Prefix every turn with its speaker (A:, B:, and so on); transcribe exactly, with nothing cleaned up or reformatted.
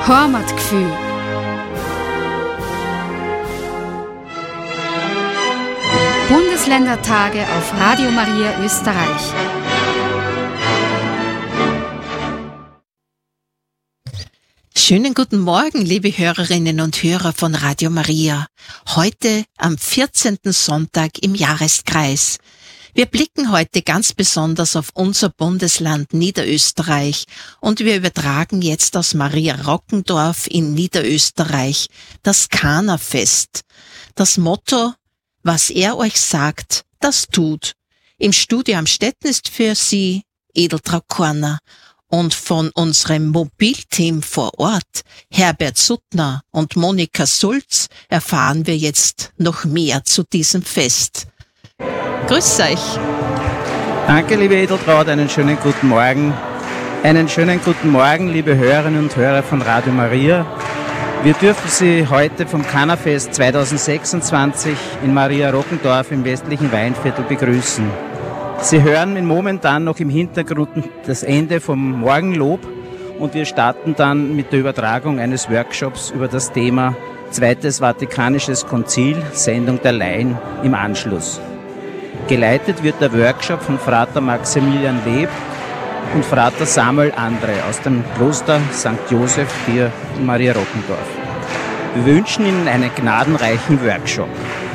A: Heimatgefühl. Bundesländertage auf Radio Maria Österreich.
B: Schönen guten Morgen, liebe Hörerinnen und Hörer von Radio Maria. Heute am vierzehnten Sonntag im Jahreskreis. Wir blicken heute ganz besonders auf unser Bundesland Niederösterreich und wir übertragen jetzt aus Maria Rockendorf in Niederösterreich das Kana-Fest. Das Motto: Was er euch sagt, das tut. Im Studio am Stetten ist für Sie Edeltraud Korner. Und von unserem Mobilteam vor Ort, Herbert Suttner und Monika Sulz, erfahren wir jetzt noch mehr zu diesem Fest. Grüß euch.
C: Danke, liebe Edeltraud, einen schönen guten Morgen. Einen schönen guten Morgen, liebe Hörerinnen und Hörer von Radio Maria. Wir dürfen Sie heute vom Kana-Fest zweitausendsechsundzwanzig in Maria Rockendorf im westlichen Weinviertel begrüßen. Sie hören momentan noch im Hintergrund das Ende vom Morgenlob und wir starten dann mit der Übertragung eines Workshops über das Thema Zweites Vatikanisches Konzil, Sendung der Laien im Anschluss. Geleitet wird der Workshop von Frater Maximilian Leb und Frater Samuel Andre aus dem Kloster Sankt Joseph hier in Maria Rockendorf. Wir wünschen Ihnen einen gnadenreichen Workshop.